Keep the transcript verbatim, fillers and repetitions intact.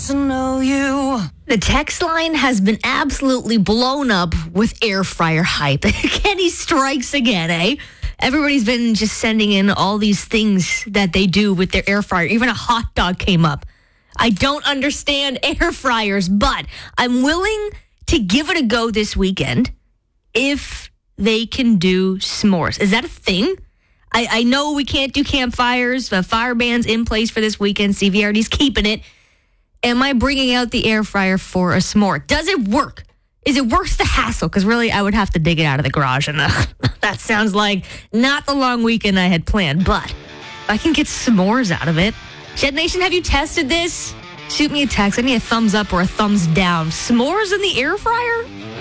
to know you. The text line has been absolutely blown up with air fryer hype. Kenny strikes again, eh? Everybody's been just sending in all these things that they do with their air fryer. Even a hot dog came up. I don't understand air fryers, but I'm willing to give it a go this weekend if they can do s'mores. Is that a thing? I, I know we can't do campfires, but fire ban's in place for this weekend. C V R D's keeping it. Am I bringing out the air fryer for a s'more? Does it work? Is it worth the hassle? Because really, I would have to dig it out of the garage, and uh, that sounds like not the long weekend I had planned. But if I can get s'mores out of it. Jet Nation, have you tested this? Shoot me a text. Give me a thumbs up or a thumbs down. S'mores in the air fryer?